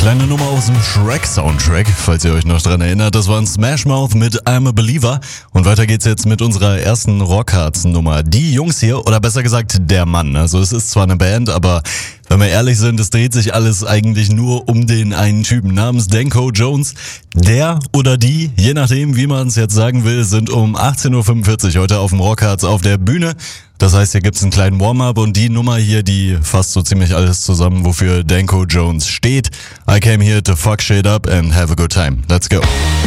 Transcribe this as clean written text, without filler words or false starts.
Kleine Nummer aus dem Shrek-Soundtrack, falls ihr euch noch dran erinnert. Das war ein Smash Mouth mit I'm a Believer. Und weiter geht's jetzt mit unserer ersten Rockharz-Nummer. Die Jungs hier, oder besser gesagt der Mann. Also es ist zwar eine Band, aber wenn wir ehrlich sind, es dreht sich alles eigentlich nur um den einen Typen namens Danko Jones. Der oder die, je nachdem wie man es jetzt sagen will, sind um 18.45 Uhr heute auf dem Rockharz auf der Bühne. Das heißt, hier gibt's einen kleinen Warm-up und die Nummer hier, die fasst so ziemlich alles zusammen, wofür Danko Jones steht. I came here to fuck shit up and have a good time. Let's go.